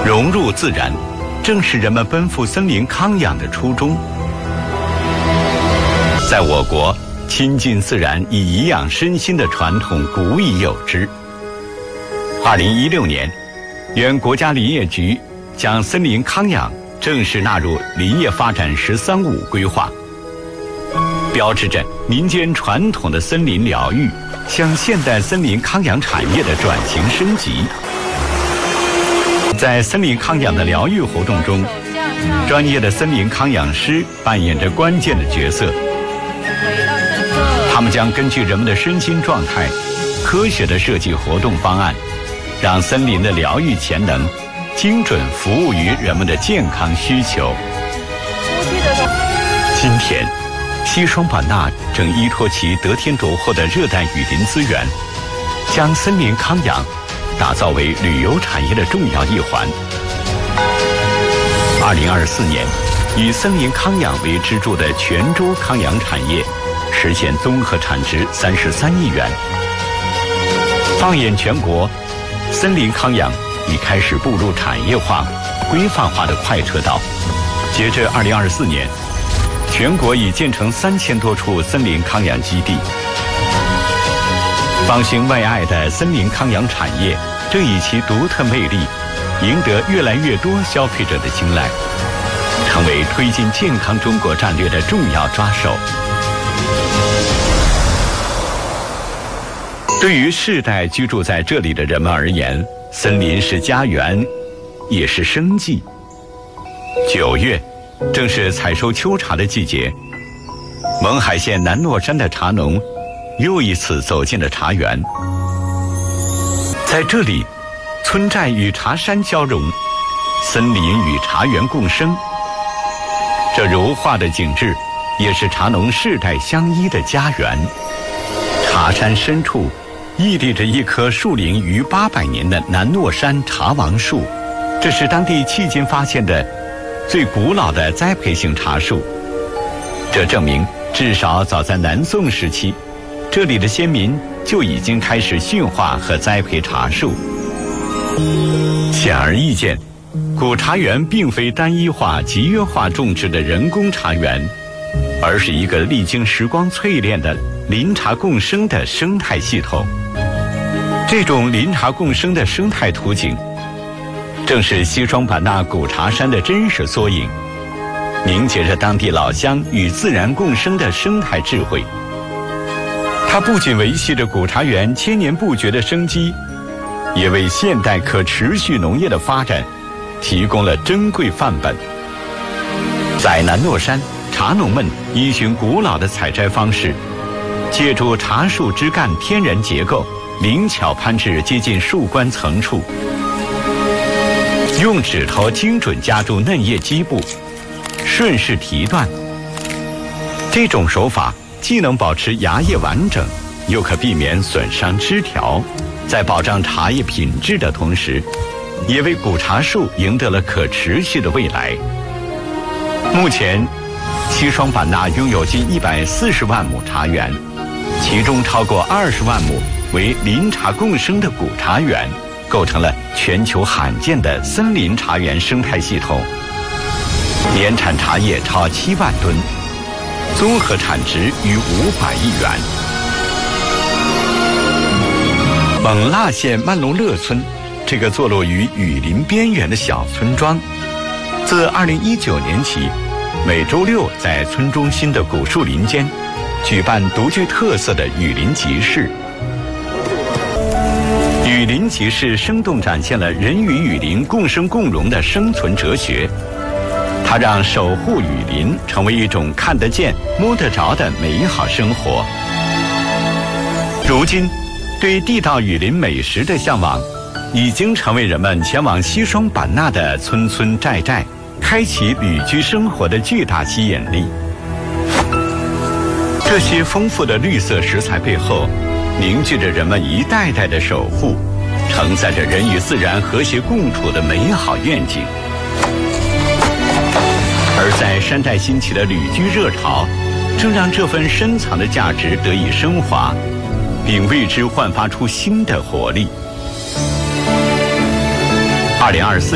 融入自然，正是人们奔赴森林康养的初衷。在我国，亲近自然以颐养身心的传统古已有之。2016年，原国家林业局将森林康养正式纳入林业发展“十三五”规划，标志着民间传统的森林疗愈向现代森林康养产业的转型升级。在森林康养的疗愈活动中，专业的森林康养师扮演着关键的角色。他们将根据人们的身心状态，科学地设计活动方案，让森林的疗愈潜能精准服务于人们的健康需求。今天，西双版纳正依托其得天独厚的热带雨林资源，将森林康养打造为旅游产业的重要一环。2024年，以森林康养为支柱的全州康养产业实现综合产值33亿元。放眼全国，森林康养已开始步入产业化、规范化的快车道。截至2024年，全国已建成3000多处森林康养基地。方兴未艾的森林康养产业正以其独特魅力，赢得越来越多消费者的青睐，成为推进健康中国战略的重要抓手。对于世代居住在这里的人们而言，森林是家园，也是生计。9月，正是采收秋茶的季节。勐海县南洛山的茶农又一次走进了茶园。在这里，村寨与茶山交融，森林与茶园共生。这如画的景致，也是茶农世代相依的家园。茶山深处屹立着一棵树龄逾800年的南洛山茶王树，这是当地迄今发现的最古老的栽培性茶树。这证明，至少早在南宋时期，这里的先民就已经开始驯化和栽培茶树。显而易见，古茶园并非单一化、集约化种植的人工茶园，而是一个历经时光淬炼的林茶共生的生态系统。这种林茶共生的生态图景，正是西双版纳古茶山的真实缩影，凝结着当地老乡与自然共生的生态智慧。它不仅维系着古茶园千年不绝的生机，也为现代可持续农业的发展提供了珍贵范本。在南洛山，茶农们依循古老的采摘方式，借助茶树枝干天然结构，灵巧攀至接近树冠层处，用指头精准夹住嫩叶基部，顺势提断。这种手法既能保持芽叶完整，又可避免损伤枝条，在保障茶叶品质的同时，也为古茶树赢得了可持续的未来。目前，西双版纳拥有近140万亩茶园，其中超过20万亩为林茶共生的古茶园，构成了全球罕见的森林茶园生态系统，年产茶叶超7万吨，综合产值逾500亿元。勐腊县曼龙勒村，这个坐落于雨林边缘的小村庄，自2019年起，每周6在村中心的古树林间举办独具特色的雨林集市。雨林集市生动展现了人与雨林共生共荣的生存哲学，它让守护雨林成为一种看得见、摸得着的美好生活。如今，对地道雨林美食的向往，已经成为人们前往西双版纳的村村寨寨，开启旅居生活的巨大吸引力。这些丰富的绿色食材背后，凝聚着人们一代代的守护，承载着人与自然和谐共处的美好愿景。而在山寨兴起的旅居热潮，正让这份深藏的价值得以升华，并为之焕发出新的活力。2024